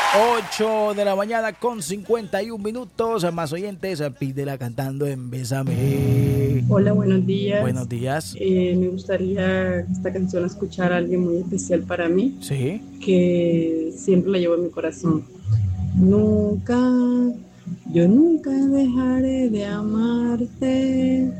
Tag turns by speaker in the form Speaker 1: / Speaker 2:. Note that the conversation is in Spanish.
Speaker 1: 8 de la mañana con 51 minutos. Más oyentes, pídela cantando en Bésame.
Speaker 2: Hola, buenos días.
Speaker 1: Buenos días.
Speaker 2: Me gustaría esta canción escuchar a alguien muy especial para mí,
Speaker 1: Sí.
Speaker 2: que siempre la llevo en mi corazón. Nunca, yo nunca dejaré de amarte,